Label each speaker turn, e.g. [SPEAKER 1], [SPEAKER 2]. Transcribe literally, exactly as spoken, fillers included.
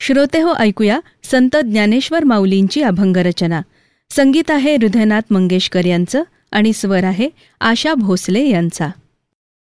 [SPEAKER 1] श्रोते हो, ऐकूया संत ज्ञानेश्वर माऊलींची अभंगरचना. संगीत आहे हृदयनाथ मंगेशकर यांचं आणि स्वर आहे आशा भोसले यांचा.